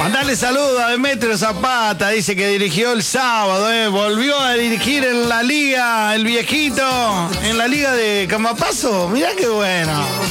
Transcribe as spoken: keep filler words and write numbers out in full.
Mandale saludos a Demetrio Zapata, dice que dirigió el sábado, ¿eh? Volvió a dirigir en la liga, el viejito, en la liga de Camapazo. Mirá qué bueno.